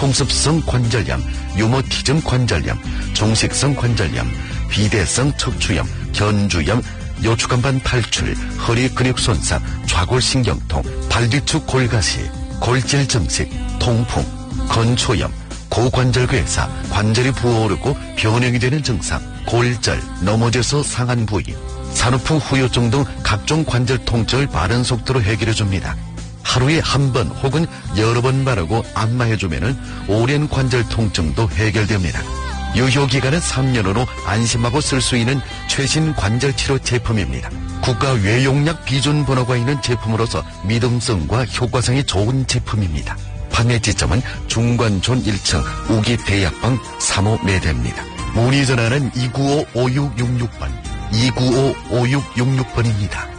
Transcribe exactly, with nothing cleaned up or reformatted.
풍습성 관절염, 유머티즘 관절염, 종식성 관절염, 비대성 척추염, 견주염, 요추간반 탈출, 허리 근육 손상, 좌골신경통, 발뒤축 골가시, 골질 증식, 통풍, 건초염, 고관절괴사, 관절이 부어오르고 변형이 되는 증상, 골절, 넘어져서 상한 부위, 산후풍 후유증 등 각종 관절 통증을 빠른 속도로 해결해줍니다. 하루에 한 번 혹은 여러 번 바르고 안마해주면 오랜 관절 통증도 해결됩니다. 유효기간은 삼 년으로 안심하고 쓸 수 있는 최신 관절치료 제품입니다. 국가 외용약 비준 번호가 있는 제품으로서 믿음성과 효과성이 좋은 제품입니다. 판매 지점은 중관촌 일 층 우기 대약방 삼 호 매대입니다. 문의 전화는 이구오 오육육육 번, 이구오 오육육육 번입니다.